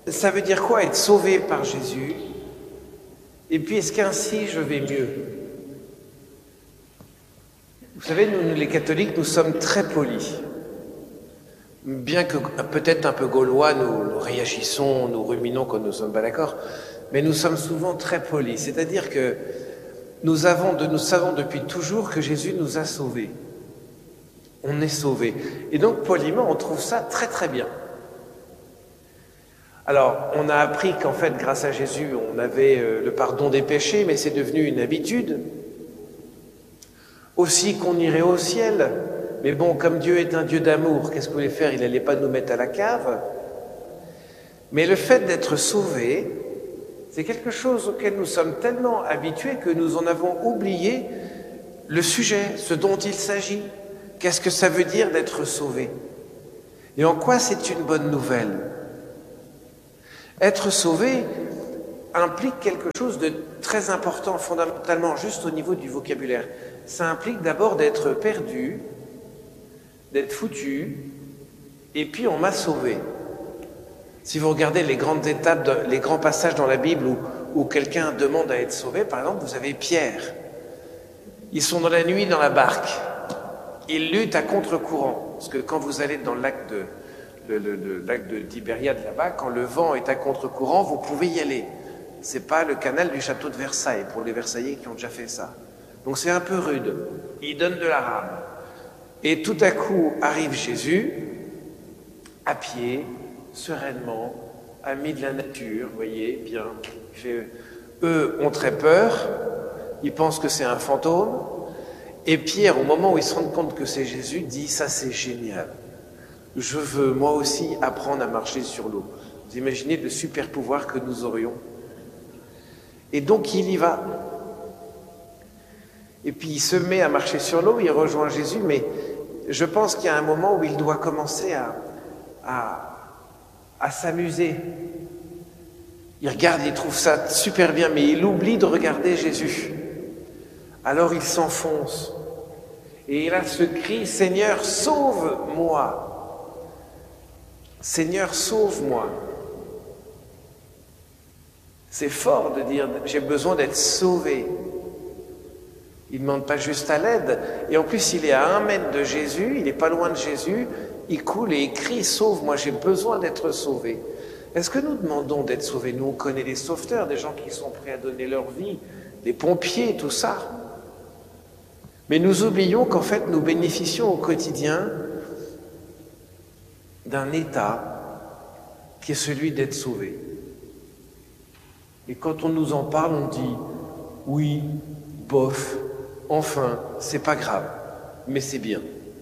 Ça veut dire quoi être sauvé par Jésus? Et puis est-ce qu'ainsi je vais mieux? Vous savez, nous les catholiques, nous sommes très polis. Bien que peut-être un peu gaulois, nous réagissons, nous ruminons quand nous ne sommes pas d'accord, mais nous sommes souvent très polis. C'est-à-dire que nous savons depuis toujours que Jésus nous a sauvés. On est sauvés. Et donc, poliment, on trouve ça très très bien. Alors, on a appris qu'en fait, grâce à Jésus, on avait le pardon des péchés, mais c'est devenu une habitude. Aussi qu'on irait au ciel. Mais bon, comme Dieu est un Dieu d'amour, qu'est-ce qu'il voulait faire? Il n'allait pas nous mettre à la cave. Mais le fait d'être sauvé, c'est quelque chose auquel nous sommes tellement habitués que nous en avons oublié le sujet, ce dont il s'agit. Qu'est-ce que ça veut dire d'être sauvé? Et en quoi c'est une bonne nouvelle? Être sauvé implique quelque chose de très important, fondamentalement, juste au niveau du vocabulaire. Ça implique d'abord d'être perdu, d'être foutu, et puis on m'a sauvé. Si vous regardez les grandes étapes, les grands passages dans la Bible où quelqu'un demande à être sauvé, par exemple, vous avez Pierre. Ils sont dans la nuit dans la barque. Ils luttent à contre-courant. Parce que quand vous allez dans le lac de Tibériade là-bas, quand le vent est à contre-courant, vous pouvez y aller. C'est pas le canal du château de Versailles, pour les Versaillais qui ont déjà fait ça. Donc c'est un peu rude. Ils donnent de la rame. Et tout à coup arrive Jésus, à pied, sereinement, ami de la nature, vous voyez, bien. Eux ont très peur, ils pensent que c'est un fantôme. Et Pierre, au moment où il se rend compte que c'est Jésus, dit « ça c'est génial. Je veux moi aussi apprendre à marcher sur l'eau. » Vous imaginez le super pouvoir que nous aurions. Et donc il y va. Et puis il se met à marcher sur l'eau, il rejoint Jésus, mais je pense qu'il y a un moment où il doit commencer à s'amuser. Il regarde, il trouve ça super bien, mais il oublie de regarder Jésus. Alors il s'enfonce. Et il a ce cri, « Seigneur, sauve-moi ! Seigneur, sauve-moi ! » C'est fort de dire, j'ai besoin d'être sauvé. Il ne demande pas juste à l'aide. Et en plus, il est à 1 mètre de Jésus, il n'est pas loin de Jésus, il coule et il crie, sauve-moi, j'ai besoin d'être sauvé. Est-ce que nous demandons d'être sauvés? Nous, on connaît les sauveteurs, des gens qui sont prêts à donner leur vie, les pompiers, tout ça. Mais nous oublions qu'en fait, nous bénéficions au quotidien d'un état qui est celui d'être sauvé. Et quand on nous en parle, on dit « oui, bof, enfin, c'est pas grave, mais c'est bien ».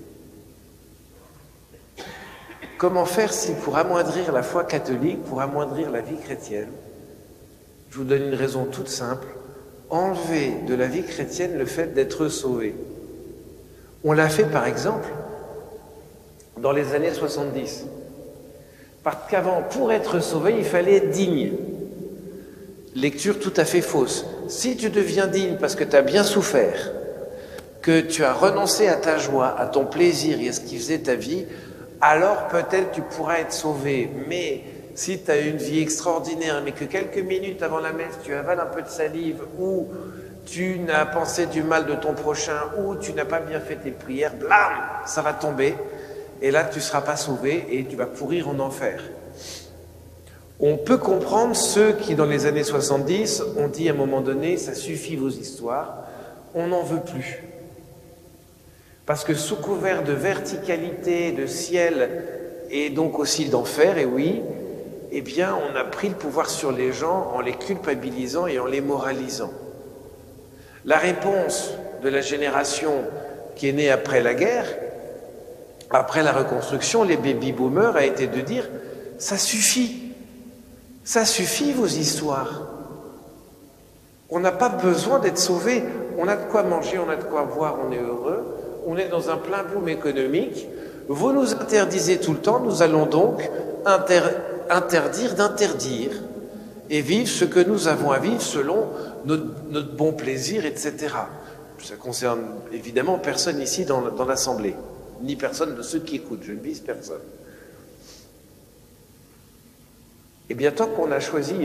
Comment faire si pour amoindrir la foi catholique, pour amoindrir la vie chrétienne? Je vous donne une raison toute simple. Enlever de la vie chrétienne le fait d'être sauvé. On l'a fait par exemple dans les années 70. Parce qu'avant, pour être sauvé, il fallait être digne. Lecture tout à fait fausse. Si tu deviens digne parce que tu as bien souffert, que tu as renoncé à ta joie, à ton plaisir et à ce qui faisait ta vie, alors peut-être tu pourras être sauvé. Mais si tu as une vie extraordinaire, mais que quelques minutes avant la messe, tu avales un peu de salive, ou tu n'as pensé du mal de ton prochain, ou tu n'as pas bien fait tes prières, blam, ça va tomber. Et là, tu ne seras pas sauvé et tu vas pourrir en enfer. On peut comprendre ceux qui, dans les années 70, ont dit à un moment donné, ça suffit vos histoires, on n'en veut plus. Parce que sous couvert de verticalité, de ciel, et donc aussi d'enfer, et oui, eh bien, on a pris le pouvoir sur les gens en les culpabilisant et en les moralisant. La réponse de la génération qui est née après la guerre, après la reconstruction, les baby-boomers, a été de dire « ça suffit vos histoires. On n'a pas besoin d'être sauvés, on a de quoi manger, on a de quoi boire, on est heureux, on est dans un plein boom économique, vous nous interdisez tout le temps, nous allons donc interdire d'interdire et vivre ce que nous avons à vivre selon notre bon plaisir, etc. » Ça concerne évidemment personne ici dans l'Assemblée, ni personne de ceux qui écoutent, je ne vise personne. Et bien, tant qu'on a choisi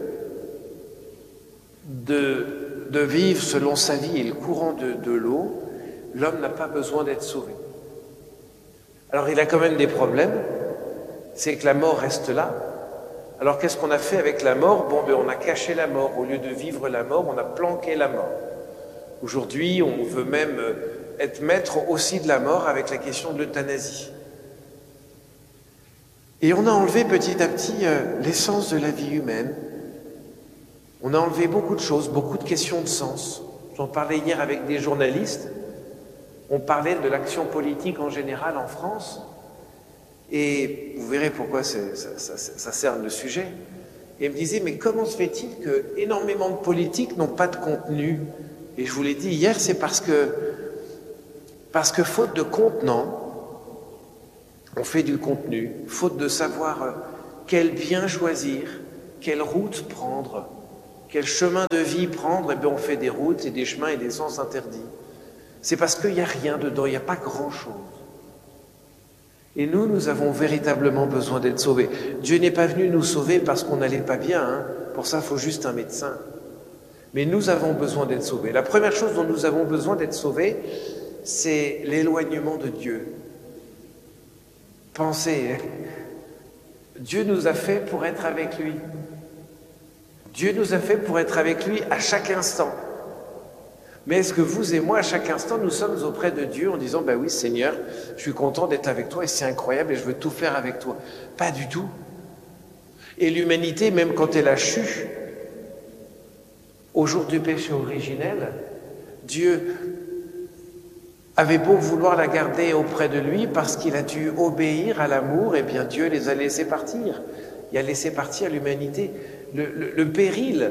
de vivre selon sa vie et le courant de l'eau, l'homme n'a pas besoin d'être sauvé. Alors, il a quand même des problèmes, c'est que la mort reste là. Alors, qu'est-ce qu'on a fait avec la mort? Bon, ben, on a caché la mort. Au lieu de vivre la mort, on a planqué la mort. Aujourd'hui, on veut même être maître aussi de la mort avec la question de l'euthanasie. Et on a enlevé petit à petit l'essence de la vie humaine. On a enlevé beaucoup de choses, beaucoup de questions de sens. J'en parlais hier avec des journalistes. On parlait de l'action politique en général en France. Et vous verrez pourquoi ça cerne le sujet. Et ils me disaient, mais comment se fait-il que énormément de politiques n'ont pas de contenu? Et je vous l'ai dit hier, c'est parce que faute de contenant, on fait du contenu, faute de savoir quel bien choisir, quelle route prendre, quel chemin de vie prendre, et bien on fait des routes et des chemins et des sens interdits. C'est parce qu'il n'y a rien dedans, il n'y a pas grand-chose. Et nous avons véritablement besoin d'être sauvés. Dieu n'est pas venu nous sauver parce qu'on n'allait pas bien, hein. Pour ça, il faut juste un médecin. Mais nous avons besoin d'être sauvés. La première chose dont nous avons besoin d'être sauvés, c'est l'éloignement de Dieu. Pensez, hein? Dieu nous a fait pour être avec lui. Dieu nous a fait pour être avec lui à chaque instant. Mais est-ce que vous et moi, à chaque instant, nous sommes auprès de Dieu en disant, ben oui, Seigneur, je suis content d'être avec toi et c'est incroyable et je veux tout faire avec toi? Pas du tout. Et l'humanité, même quand elle a chu, au jour du péché originel, Dieu avait beau vouloir la garder auprès de lui parce qu'il a dû obéir à l'amour, et bien Dieu les a laissés partir. Il a laissé partir l'humanité. Le péril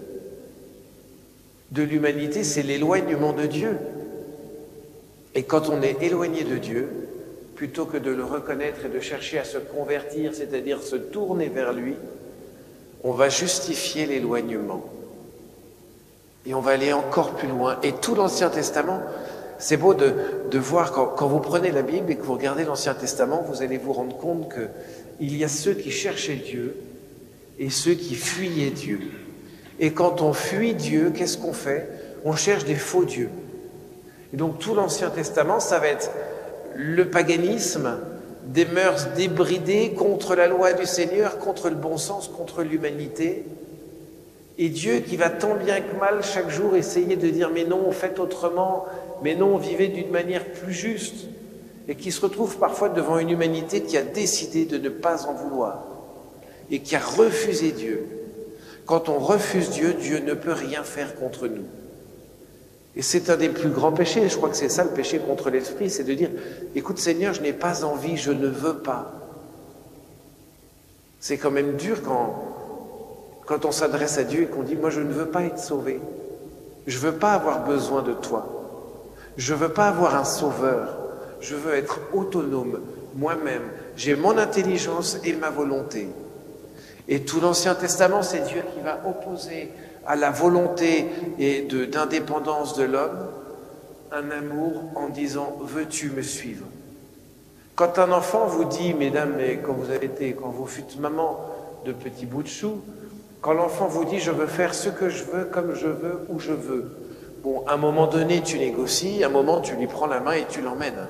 de l'humanité, c'est l'éloignement de Dieu. Et quand on est éloigné de Dieu, plutôt que de le reconnaître et de chercher à se convertir, c'est-à-dire se tourner vers lui, on va justifier l'éloignement. Et on va aller encore plus loin. Et tout l'Ancien Testament, c'est beau de voir, quand vous prenez la Bible et que vous regardez l'Ancien Testament, vous allez vous rendre compte qu'il y a ceux qui cherchaient Dieu et ceux qui fuyaient Dieu. Et quand on fuit Dieu, qu'est-ce qu'on fait? On cherche des faux dieux. Et donc tout l'Ancien Testament, ça va être le paganisme, des mœurs débridées contre la loi du Seigneur, contre le bon sens, contre l'humanité. Et Dieu qui va tant bien que mal chaque jour essayer de dire mais non, faites autrement, mais non, vivez d'une manière plus juste. Et qui se retrouve parfois devant une humanité qui a décidé de ne pas en vouloir et qui a refusé Dieu. Quand on refuse Dieu, Dieu ne peut rien faire contre nous. Et c'est un des plus grands péchés, je crois que c'est ça le péché contre l'esprit, c'est de dire, écoute Seigneur, je n'ai pas envie, je ne veux pas. C'est quand même dur quand on s'adresse à Dieu et qu'on dit, moi je ne veux pas être sauvé, je ne veux pas avoir besoin de toi, je ne veux pas avoir un sauveur, je veux être autonome, moi-même, j'ai mon intelligence et ma volonté. Et tout l'Ancien Testament, c'est Dieu qui va opposer à la volonté et d'indépendance de l'homme un amour en disant « veux-tu me suivre ?» Quand un enfant vous dit, mesdames, quand vous fûtes maman de petits bouts de chou, quand l'enfant vous dit « je veux faire ce que je veux, comme je veux, où je veux », bon, à un moment donné, tu négocies, à un moment, tu lui prends la main et tu l'emmènes.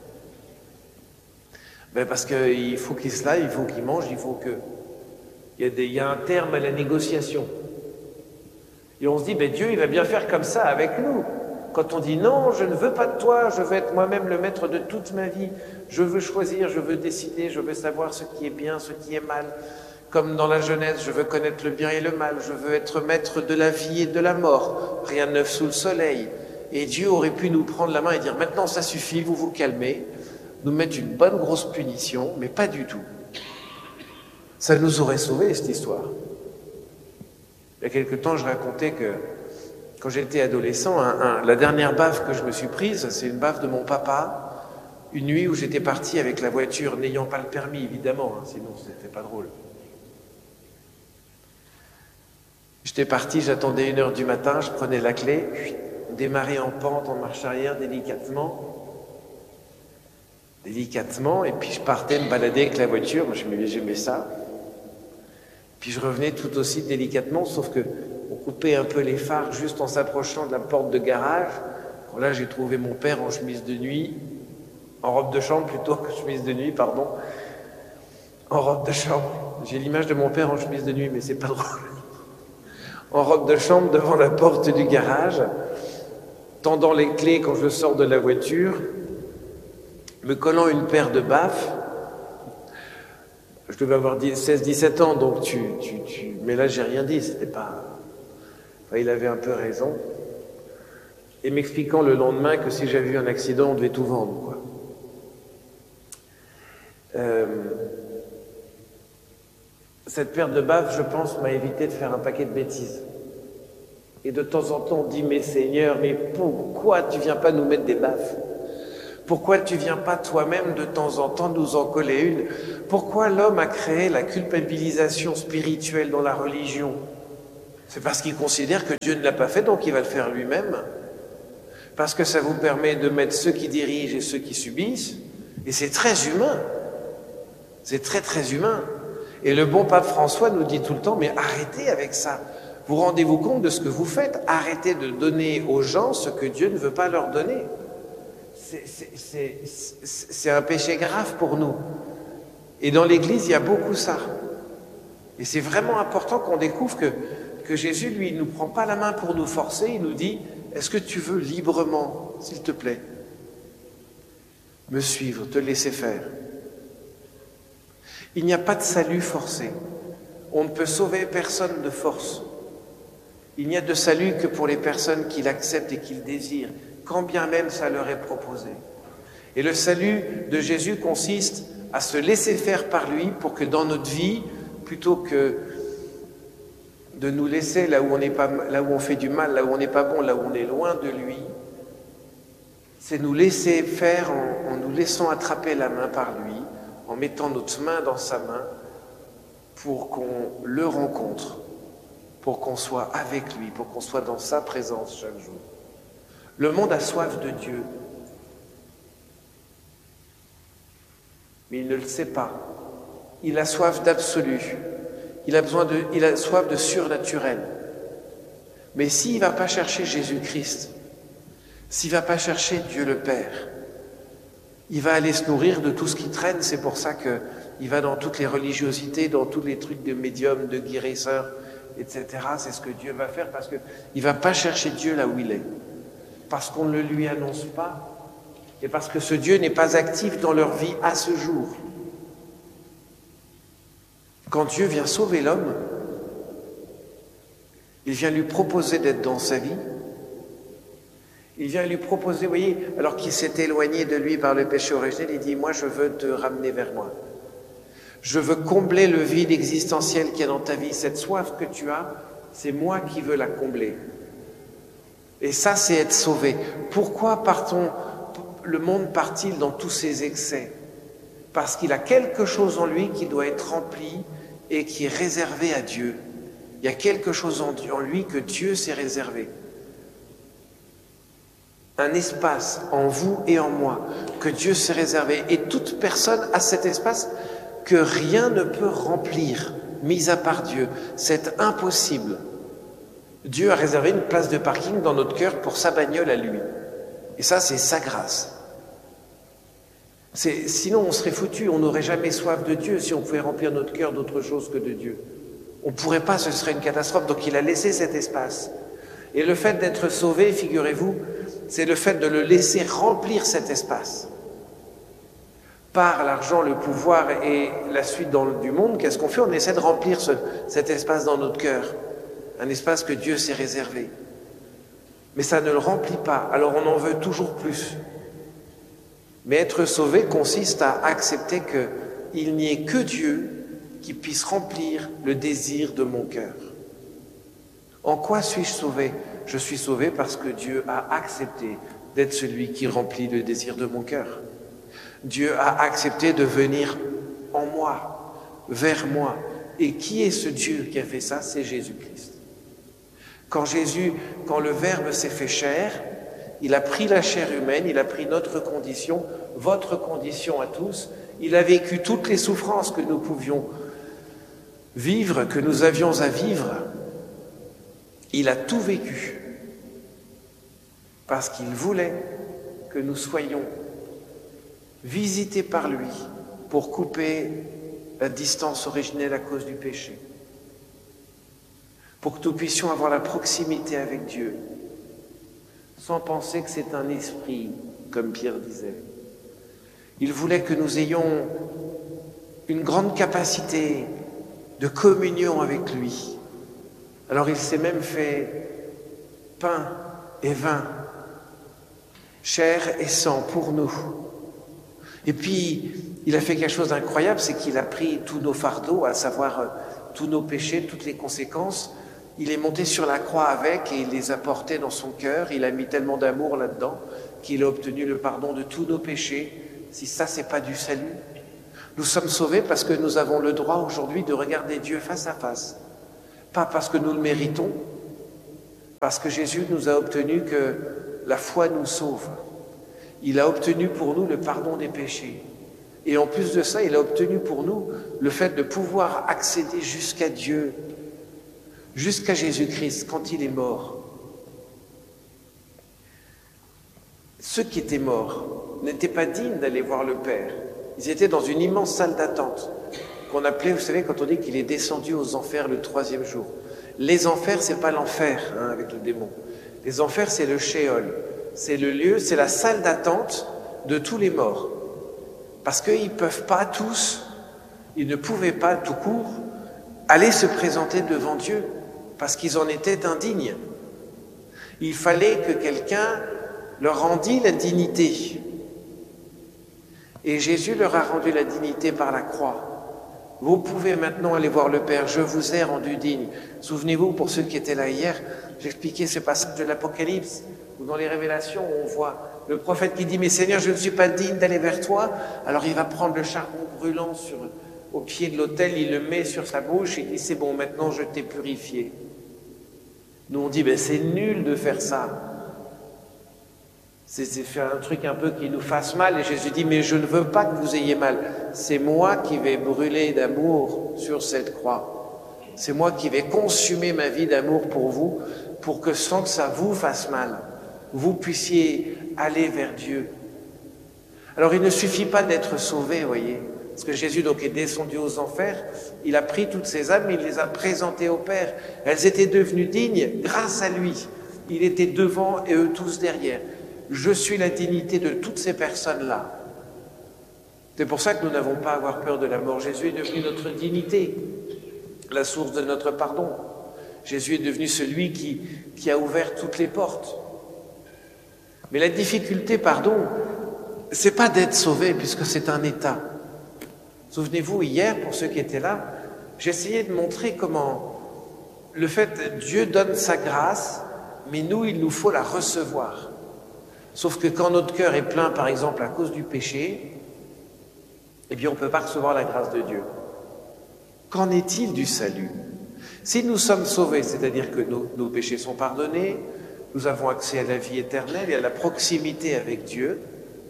Ben parce qu'il faut qu'il se lave, il faut qu'il mange, il faut que... Il y a un terme à la négociation. Et on se dit, ben Dieu, il va bien faire comme ça avec nous. Quand on dit non, je ne veux pas de toi, je veux être moi-même le maître de toute ma vie, je veux choisir, je veux décider, je veux savoir ce qui est bien, ce qui est mal. Comme dans la Genèse, je veux connaître le bien et le mal, je veux être maître de la vie et de la mort, rien de neuf sous le soleil. Et Dieu aurait pu nous prendre la main et dire, maintenant ça suffit, vous vous calmez, nous mettre une bonne grosse punition, mais pas du tout. Ça nous aurait sauvés, cette histoire. Il y a quelque temps, je racontais que quand j'étais adolescent, la dernière baffe que je me suis prise, c'est une baffe de mon papa, une nuit où j'étais parti avec la voiture, n'ayant pas le permis, évidemment, hein, sinon c'était pas drôle. J'étais parti, j'attendais 1h du matin, je prenais la clé, démarrais en pente, en marche arrière, délicatement, et puis je partais me balader avec la voiture, moi j'aimais ça. Puis je revenais tout aussi délicatement, sauf que on coupait un peu les phares juste en s'approchant de la porte de garage. Quand là, j'ai trouvé mon père en chemise de nuit, en robe de chambre plutôt que chemise de nuit, pardon. En robe de chambre. J'ai l'image de mon père en chemise de nuit, mais c'est pas drôle. En robe de chambre devant la porte du garage, tendant les clés quand je sors de la voiture, me collant une paire de baffes. Je devais avoir 16-17 ans, donc mais là, j'ai rien dit, c'était pas... Enfin, il avait un peu raison. Et m'expliquant le lendemain que si j'avais eu un accident, on devait tout vendre, quoi. Cette paire de baffes, je pense, m'a évité de faire un paquet de bêtises. Et de temps en temps, on dit, mais Seigneur, mais pourquoi tu viens pas nous mettre des baffes? Pourquoi tu viens pas toi-même de temps en temps nous en coller une? Pourquoi l'homme a créé la culpabilisation spirituelle dans la religion? C'est parce qu'il considère que Dieu ne l'a pas fait, donc il va le faire lui-même. Parce que ça vous permet de mettre ceux qui dirigent et ceux qui subissent. Et c'est très humain. C'est très très humain. Et le bon pape François nous dit tout le temps, mais arrêtez avec ça. Vous rendez-vous compte de ce que vous faites? Arrêtez de donner aux gens ce que Dieu ne veut pas leur donner. C'est un péché grave pour nous. Et dans l'Église, il y a beaucoup ça. Et c'est vraiment important qu'on découvre que Jésus, lui, ne nous prend pas la main pour nous forcer. Il nous dit, est-ce que tu veux librement, s'il te plaît, me suivre, te laisser faire? Il n'y a pas de salut forcé. On ne peut sauver personne de force. Il n'y a de salut que pour les personnes qui l'acceptent et qui le désirent, quand bien même ça leur est proposé. Et le salut de Jésus consiste à se laisser faire par lui pour que dans notre vie, plutôt que de nous laisser là où on n'est pas, là où on fait du mal, là où on n'est pas bon, là où on est loin de lui, c'est nous laisser faire en nous laissant attraper la main par lui, en mettant notre main dans sa main pour qu'on le rencontre, pour qu'on soit avec lui, pour qu'on soit dans sa présence chaque jour. Le monde a soif de Dieu, mais il ne le sait pas. Il a soif d'absolu. Il a soif de surnaturel. Mais s'il ne va pas chercher Jésus-Christ, s'il ne va pas chercher Dieu le Père, il va aller se nourrir de tout ce qui traîne. C'est pour ça qu'il va dans toutes les religiosités, dans tous les trucs de médiums, de guérisseurs, etc. C'est ce que Dieu va faire parce qu'il ne va pas chercher Dieu là où il est. Parce qu'on ne le lui annonce pas et parce que ce Dieu n'est pas actif dans leur vie à ce jour. Quand Dieu vient sauver l'homme, il vient lui proposer d'être dans sa vie. Il vient lui proposer, vous voyez, alors qu'il s'est éloigné de lui par le péché originel, il dit, moi je veux te ramener vers moi. Je veux combler le vide existentiel qu'il y a dans ta vie. Cette soif que tu as, c'est moi qui veux la combler. Et ça, c'est être sauvé. Pourquoi le monde part-il dans tous ses excès? Parce qu'il a quelque chose en lui qui doit être rempli et qui est réservé à Dieu. Il y a quelque chose en lui que Dieu s'est réservé. Un espace en vous et en moi que Dieu s'est réservé. Et toute personne a cet espace que rien ne peut remplir, mis à part Dieu. C'est impossible. Dieu a réservé une place de parking dans notre cœur pour sa bagnole à lui. Et ça, c'est sa grâce. Sinon, on serait foutu, on n'aurait jamais soif de Dieu si on pouvait remplir notre cœur d'autre chose que de Dieu. On ne pourrait pas, ce serait une catastrophe. Donc il a laissé cet espace. Et le fait d'être sauvé, figurez-vous, c'est le fait de le laisser remplir cet espace. Par l'argent, le pouvoir et la suite du monde, qu'est-ce qu'on fait? On essaie de remplir cet espace dans notre cœur. Un espace que Dieu s'est réservé. Mais ça ne le remplit pas, alors on en veut toujours plus. Mais être sauvé consiste à accepter qu'il n'y ait que Dieu qui puisse remplir le désir de mon cœur. En quoi suis-je sauvé? Je suis sauvé parce que Dieu a accepté d'être celui qui remplit le désir de mon cœur. Dieu a accepté de venir en moi, vers moi. Et qui est ce Dieu qui a fait ça? C'est Jésus-Christ. Quand le Verbe s'est fait chair, il a pris la chair humaine, il a pris notre condition, votre condition à tous. Il a vécu toutes les souffrances que nous pouvions vivre que nous avions à vivre, il a tout vécu parce qu'il voulait que nous soyons visités par lui pour couper la distance originelle à cause du péché, pour que nous puissions avoir la proximité avec Dieu, sans penser que c'est un esprit, comme Pierre disait. Il voulait que nous ayons une grande capacité de communion avec lui. Alors il s'est même fait pain et vin, chair et sang pour nous. Et puis, il a fait quelque chose d'incroyable, c'est qu'il a pris tous nos fardeaux, à savoir tous nos péchés, toutes les conséquences. Il est monté sur la croix avec et il les a portés dans son cœur. Il a mis tellement d'amour là-dedans qu'il a obtenu le pardon de tous nos péchés. Si ça, c'est pas du salut. Nous sommes sauvés parce que nous avons le droit aujourd'hui de regarder Dieu face à face. Pas parce que nous le méritons, parce que Jésus nous a obtenu que la foi nous sauve. Il a obtenu pour nous le pardon des péchés. Et en plus de ça, il a obtenu pour nous le fait de pouvoir accéder jusqu'à Dieu, jusqu'à Jésus-Christ, quand il est mort. Ceux qui étaient morts n'étaient pas dignes d'aller voir le Père. Ils étaient dans une immense salle d'attente, qu'on appelait, vous savez, quand on dit qu'il est descendu aux enfers le 3e jour. Les enfers, c'est pas l'enfer, avec le démon. Les enfers, c'est le Sheol. C'est le lieu, c'est la salle d'attente de tous les morts. Parce qu'ils ne peuvent pas tous, ils ne pouvaient pas tout court, aller se présenter devant Dieu, parce qu'ils en étaient indignes. Il fallait que quelqu'un leur rendît la dignité. Et Jésus leur a rendu la dignité par la croix. Vous pouvez maintenant aller voir le Père, je vous ai rendu digne. Souvenez-vous, pour ceux qui étaient là hier, j'expliquais ce passage de l'Apocalypse, où dans les révélations, on voit le prophète qui dit « Mais Seigneur, je ne suis pas digne d'aller vers toi ». Alors il va prendre le charbon brûlant au pied de l'autel, il le met sur sa bouche, et il dit « C'est bon, maintenant je t'ai purifié ». Nous on dit « C'est nul de faire ça ». C'est faire un truc un peu qui nous fasse mal. Et Jésus dit, mais je ne veux pas que vous ayez mal. C'est moi qui vais brûler d'amour sur cette croix. C'est moi qui vais consumer ma vie d'amour pour vous, pour que sans que ça vous fasse mal, vous puissiez aller vers Dieu. Alors il ne suffit pas d'être sauvé, voyez. Parce que Jésus donc est descendu aux enfers, il a pris toutes ces âmes, il les a présentées au Père. Elles étaient devenues dignes grâce à lui. Il était devant et eux tous derrière. Je suis la dignité de toutes ces personnes-là. C'est pour ça que nous n'avons pas à avoir peur de la mort. Jésus est devenu notre dignité, la source de notre pardon. Jésus est devenu celui qui a ouvert toutes les portes. Mais la difficulté, c'est pas d'être sauvé, puisque c'est un état. Souvenez-vous, hier, pour ceux qui étaient là, j'essayais de montrer comment le fait, Dieu donne sa grâce, mais nous, il nous faut la recevoir. Sauf que quand notre cœur est plein, par exemple, à cause du péché, eh bien, on ne peut pas recevoir la grâce de Dieu. Qu'en est-il du salut? Si nous sommes sauvés, c'est-à-dire que nos péchés sont pardonnés, nous avons accès à la vie éternelle et à la proximité avec Dieu,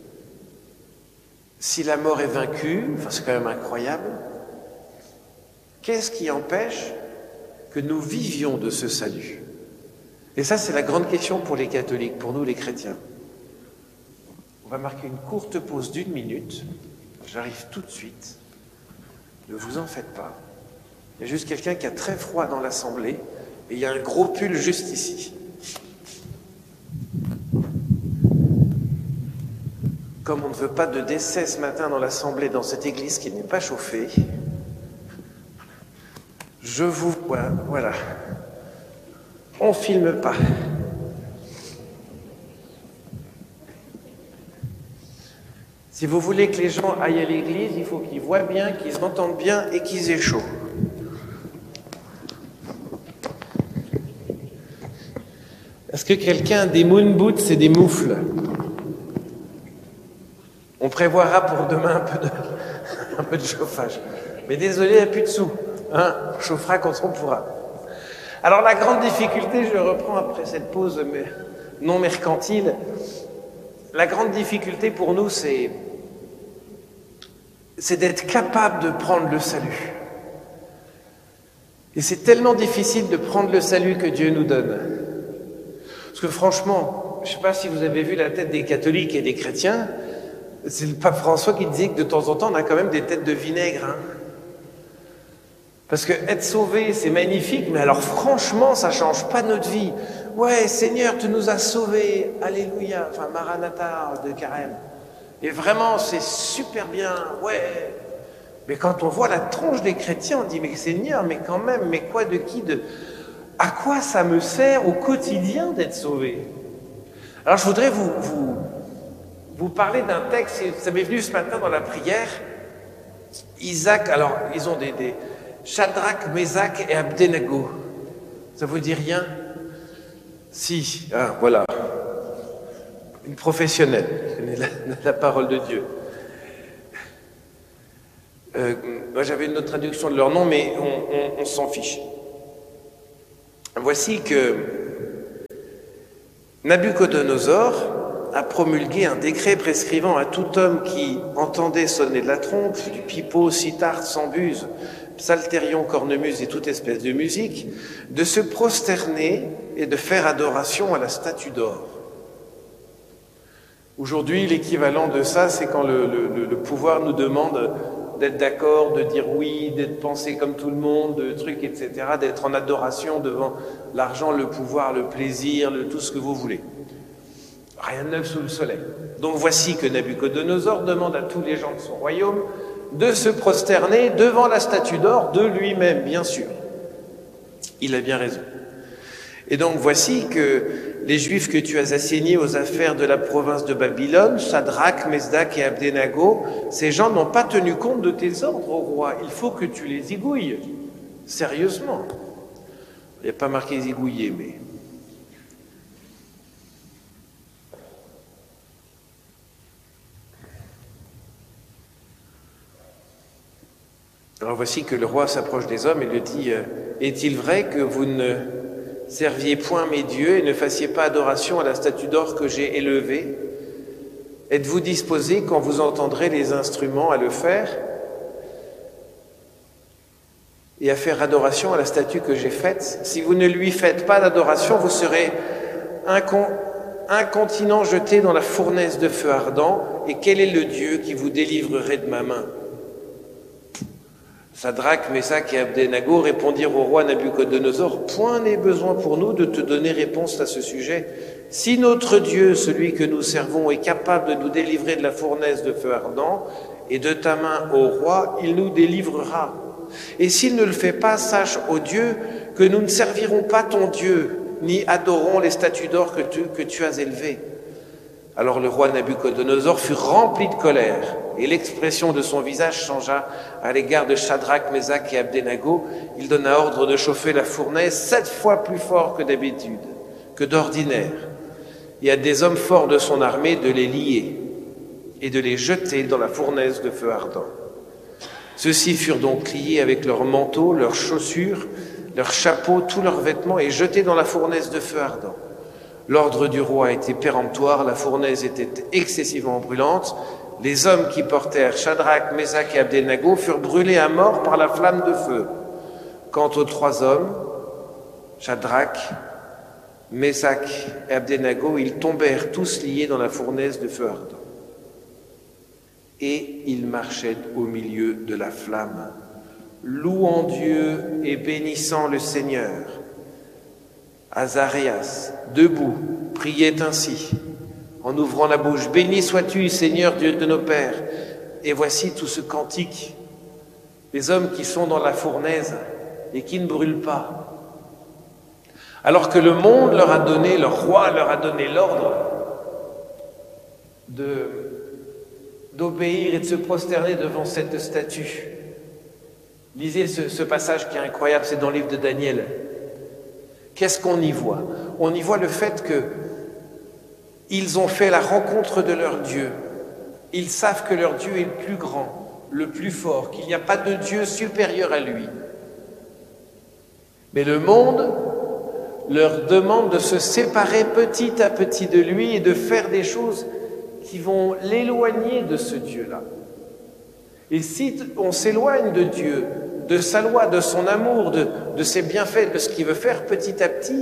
si la mort est vaincue, c'est quand même incroyable, qu'est-ce qui empêche que nous vivions de ce salut? Et ça, c'est la grande question pour les catholiques, pour nous les chrétiens. On va marquer une courte pause d'1 minute. J'arrive tout de suite. Ne vous en faites pas. Il y a juste quelqu'un qui a très froid dans l'assemblée et il y a un gros pull juste ici. Comme on ne veut pas de décès ce matin dans l'assemblée, dans cette église qui n'est pas chauffée, je vous vois, voilà. On filme pas. Si vous voulez que les gens aillent à l'église, il faut qu'ils voient bien, qu'ils entendent bien et qu'ils aient chaud. Est-ce que quelqu'un a des moon boots et des moufles? On prévoira pour demain un peu de chauffage. Mais désolé, il n'y a plus de sous. On chauffera quand on pourra. Alors la grande difficulté, je reprends après cette pause non mercantile, la grande difficulté pour nous, c'est d'être capable de prendre le salut. Et c'est tellement difficile de prendre le salut que Dieu nous donne. Parce que franchement, je ne sais pas si vous avez vu la tête des catholiques et des chrétiens, c'est le pape François qui disait que de temps en temps, on a quand même des têtes de vinaigre. Hein. Parce que être sauvé, c'est magnifique, mais alors franchement, ça ne change pas notre vie. Ouais, Seigneur, tu nous as sauvés, alléluia, enfin Maranatha de Carême. Et vraiment, c'est super bien, ouais. Mais quand on voit la tronche des chrétiens, on dit, mais Seigneur, mais quand même, mais quoi, de qui, à quoi ça me sert au quotidien d'être sauvé? Alors je voudrais vous parler d'un texte, ça m'est venu ce matin dans la prière. Isaac, alors ils ont des Shadrach, Meshach et Abdenago. Ça vous dit rien? Si, ah, voilà. Une professionnelle, la parole de Dieu. Moi j'avais une autre traduction de leur nom, mais on s'en fiche. Voici que Nabuchodonosor a promulgué un décret prescrivant à tout homme qui entendait sonner de la trompe, du pipeau, cithare, sambuse, psalterion, cornemuse et toute espèce de musique, de se prosterner et de faire adoration à la statue d'or. Aujourd'hui, l'équivalent de ça, c'est quand le pouvoir nous demande d'être d'accord, de dire oui, d'être pensé comme tout le monde, de trucs, etc., d'être en adoration devant l'argent, le pouvoir, le plaisir, tout ce que vous voulez. Rien de neuf sous le soleil. Donc voici que Nabuchodonosor demande à tous les gens de son royaume de se prosterner devant la statue d'or de lui-même, bien sûr. Il a bien raison. Et donc voici que les Juifs que tu as assignés aux affaires de la province de Babylone, Shadrach, Meshach et Abdenago, ces gens n'ont pas tenu compte de tes ordres, ô roi. Il faut que tu les zigouilles. Sérieusement. Il n'y a pas marqué zigouiller, mais... Alors voici que le roi s'approche des hommes et lui dit « Est-il vrai que vous ne serviez point mes dieux et ne fassiez pas adoration à la statue d'or que j'ai élevée? Êtes-vous disposés, quand vous entendrez les instruments, à le faire et à faire adoration à la statue que j'ai faite? Si vous ne lui faites pas d'adoration, vous serez incontinent jeté dans la fournaise de feu ardent. Et quel est le Dieu qui vous délivrerait de ma main ?» Shadrach, Meshach et Abdenago répondirent au roi Nabuchodonosor « Point n'est besoin pour nous de te donner réponse à ce sujet. Si notre Dieu, celui que nous servons, est capable de nous délivrer de la fournaise de feu ardent et de ta main, ô roi, il nous délivrera. Et s'il ne le fait pas, sache, ô Dieu, que nous ne servirons pas ton Dieu, ni adorons les statues d'or que tu as élevées. » Alors le roi Nabuchodonosor fut rempli de colère, et l'expression de son visage changea à l'égard de Shadrach, Meshach et Abdenago. Il donna ordre de chauffer la fournaise 7 fois plus fort que d'habitude, que d'ordinaire, et à des hommes forts de son armée de les lier et de les jeter dans la fournaise de feu ardent. Ceux-ci furent donc liés avec leurs manteaux, leurs chaussures, leurs chapeaux, tous leurs vêtements, et jetés dans la fournaise de feu ardent. L'ordre du roi était péremptoire, la fournaise était excessivement brûlante. Les hommes qui portèrent Shadrach, Meshach et Abdenago furent brûlés à mort par la flamme de feu. Quant aux 3 hommes, Shadrach, Meshach et Abdenago, ils tombèrent tous liés dans la fournaise de feu ardent. Et ils marchaient au milieu de la flamme, louant Dieu et bénissant le Seigneur. Azarias, debout, priait ainsi, en ouvrant la bouche, « Béni sois-tu, Seigneur Dieu de nos pères !» Et voici tout ce cantique, les hommes qui sont dans la fournaise et qui ne brûlent pas. Alors que le monde leur a donné, leur roi leur a donné l'ordre d'obéir et de se prosterner devant cette statue. Lisez ce passage qui est incroyable, c'est dans le livre de Daniel. Qu'est-ce qu'on y voit? On y voit le fait qu'ils ont fait la rencontre de leur Dieu. Ils savent que leur Dieu est le plus grand, le plus fort, qu'il n'y a pas de Dieu supérieur à lui. Mais le monde leur demande de se séparer petit à petit de lui et de faire des choses qui vont l'éloigner de ce Dieu-là. Et si on s'éloigne de Dieu, de sa loi, de son amour, de ses bienfaits, de ce qu'il veut faire petit à petit,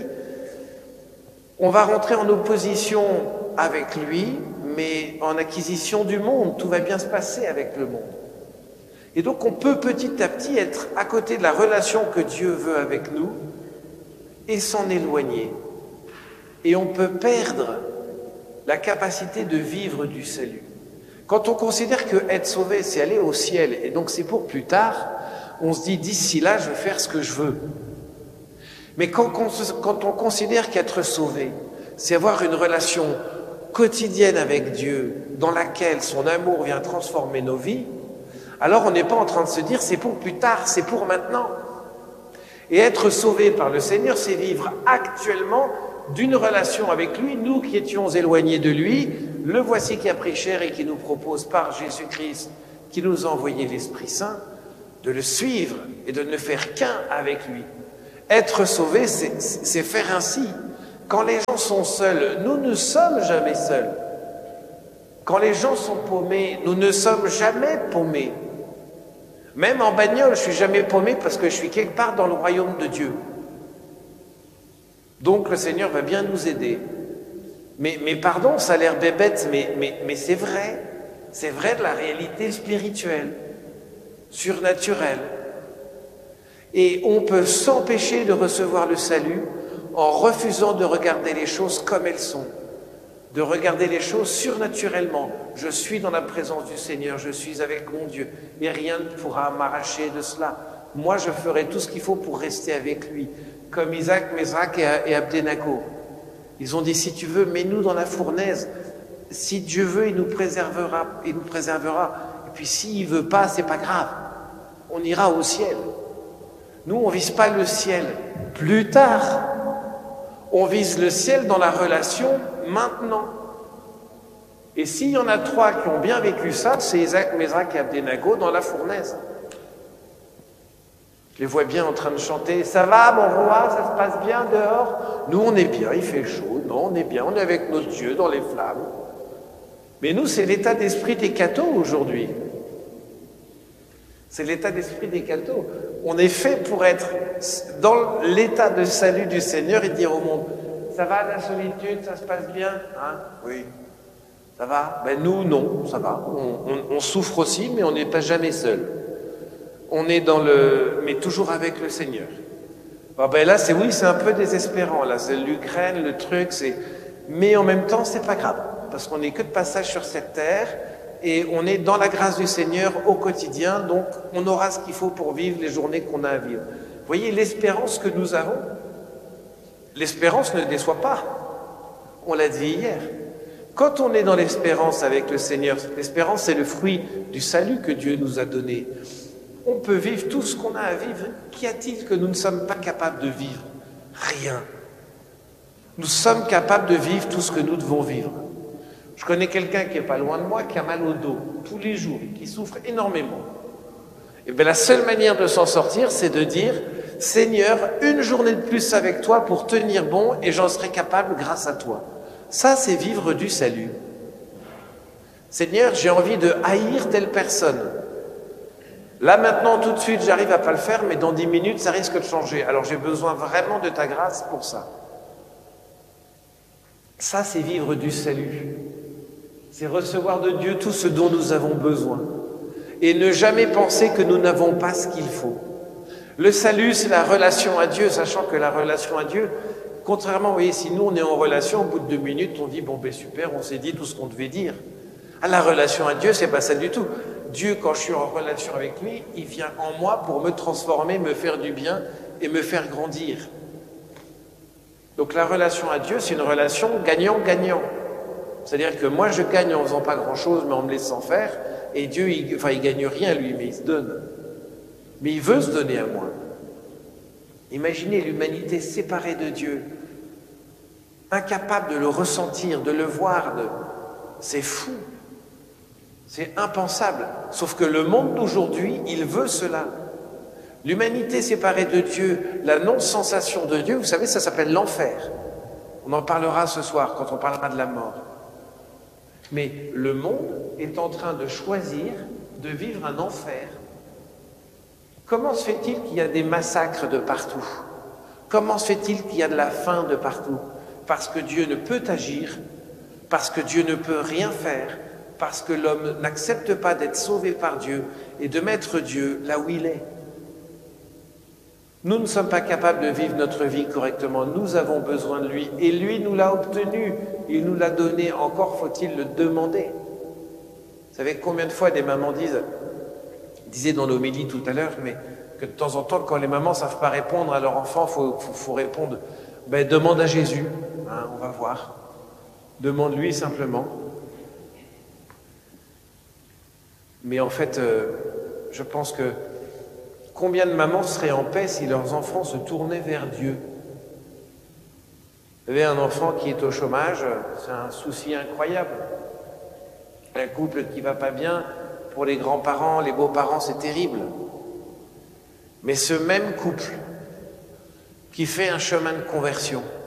on va rentrer en opposition avec lui, mais en acquisition du monde. Tout va bien se passer avec le monde. Et donc on peut petit à petit être à côté de la relation que Dieu veut avec nous et s'en éloigner. Et on peut perdre la capacité de vivre du salut. Quand on considère que être sauvé, c'est aller au ciel, et donc c'est pour plus tard, on se dit, d'ici là, je vais faire ce que je veux. Mais quand on considère qu'être sauvé, c'est avoir une relation quotidienne avec Dieu, dans laquelle son amour vient transformer nos vies, alors on n'est pas en train de se dire, c'est pour plus tard, c'est pour maintenant. Et être sauvé par le Seigneur, c'est vivre actuellement d'une relation avec lui, nous qui étions éloignés de lui, le voici qui a pris chair et qui nous propose par Jésus-Christ, qui nous a envoyé l'Esprit Saint, de le suivre et de ne faire qu'un avec lui. Être sauvé, c'est faire ainsi. Quand les gens sont seuls, nous ne sommes jamais seuls. Quand les gens sont paumés, nous ne sommes jamais paumés. Même en bagnole, je ne suis jamais paumé parce que je suis quelque part dans le royaume de Dieu. Donc le Seigneur va bien nous aider. Mais pardon, ça a l'air bébête, mais c'est vrai. C'est vrai de la réalité spirituelle, surnaturelle. Et on peut s'empêcher de recevoir le salut en refusant de regarder les choses comme elles sont, de regarder les choses surnaturellement. Je suis dans la présence du Seigneur, je suis avec mon Dieu, et rien ne pourra m'arracher de cela. Moi, je ferai tout ce qu'il faut pour rester avec lui, comme Isaac, Mésrac et Abdenago. Ils ont dit, si tu veux, mets-nous dans la fournaise. Si Dieu veut, il nous préservera. Et puis s'il ne veut pas, c'est pas grave. On ira au ciel. Nous, on ne vise pas le ciel plus tard. On vise le ciel dans la relation maintenant. Et s'il y en a 3 qui ont bien vécu ça, c'est Isaac, Mésrac et Abdenago dans la fournaise. Je les vois bien en train de chanter « Ça va, mon roi, ça se passe bien dehors ?» Nous, on est bien, il fait chaud. Non, on est bien, on est avec notre Dieu dans les flammes. Mais nous, c'est l'état d'esprit des cathos aujourd'hui. C'est l'état d'esprit des cathos. On est fait pour être dans l'état de salut du Seigneur et dire au monde « Ça va, la solitude, ça se passe bien hein ?» Oui. Ça va? Ben nous, non, ça va. On souffre aussi, mais on n'est pas jamais seul. On est mais toujours avec le Seigneur. Alors ben là, c'est un peu désespérant. Là, c'est l'Ukraine, le truc, mais en même temps, c'est pas grave, parce qu'on n'est que de passage sur cette terre et on est dans la grâce du Seigneur au quotidien, donc on aura ce qu'il faut pour vivre les journées qu'on a à vivre. Vous voyez l'espérance que nous avons. L'espérance ne déçoit pas. On l'a dit hier. Quand on est dans l'espérance avec le Seigneur, l'espérance, c'est le fruit du salut que Dieu nous a donné. On peut vivre tout ce qu'on a à vivre. Qu'y a-t-il que nous ne sommes pas capables de vivre? Rien. Nous sommes capables de vivre tout ce que nous devons vivre. Je connais quelqu'un qui n'est pas loin de moi, qui a mal au dos tous les jours, qui souffre énormément. Et bien la seule manière de s'en sortir, c'est de dire « Seigneur, une journée de plus avec toi pour tenir bon et j'en serai capable grâce à toi. » Ça, c'est vivre du salut. Seigneur, j'ai envie de haïr telle personne. Là, maintenant, tout de suite, j'arrive à pas le faire, mais dans 10 minutes, ça risque de changer. Alors, j'ai besoin vraiment de ta grâce pour ça. Ça, c'est vivre du salut. C'est recevoir de Dieu tout ce dont nous avons besoin. Et ne jamais penser que nous n'avons pas ce qu'il faut. Le salut, c'est la relation à Dieu, sachant que la relation à Dieu, contrairement, vous voyez, si nous, on est en relation, au bout de 2 minutes, on dit, bon, ben super, on s'est dit tout ce qu'on devait dire. Ah, la relation à Dieu, c'est pas ça du tout. Dieu, quand je suis en relation avec lui, il vient en moi pour me transformer, me faire du bien et me faire grandir. Donc la relation à Dieu, c'est une relation gagnant-gagnant. C'est-à-dire que moi, je gagne en faisant pas grand-chose, mais en me laissant faire, et Dieu, il gagne rien, lui, mais il se donne. Mais il veut se donner à moi. Imaginez l'humanité séparée de Dieu, incapable de le ressentir, de le voir, c'est fou. C'est impensable. Sauf que le monde d'aujourd'hui, il veut cela. L'humanité séparée de Dieu, la non-sensation de Dieu, vous savez, ça s'appelle l'enfer. On en parlera ce soir quand on parlera de la mort. Mais le monde est en train de choisir de vivre un enfer. Comment se fait-il qu'il y a des massacres de partout? Comment se fait-il qu'il y a de la faim de partout? Parce que Dieu ne peut agir, parce que Dieu ne peut rien faire, parce que l'homme n'accepte pas d'être sauvé par Dieu et de mettre Dieu là où il est. Nous ne sommes pas capables de vivre notre vie correctement. Nous avons besoin de lui et lui nous l'a obtenu. Il nous l'a donné. Encore faut-il le demander. Vous savez combien de fois des mamans disaient dans l'homélie tout à l'heure, mais que de temps en temps, quand les mamans ne savent pas répondre à leur enfant, faut répondre, demande à Jésus, hein, on va voir. Demande-lui simplement. Mais en fait, je pense que combien de mamans seraient en paix si leurs enfants se tournaient vers Dieu? Vous avez un enfant qui est au chômage, c'est un souci incroyable. Un couple qui va pas bien, pour les grands-parents, les beaux-parents, c'est terrible. Mais ce même couple qui fait un chemin de conversion,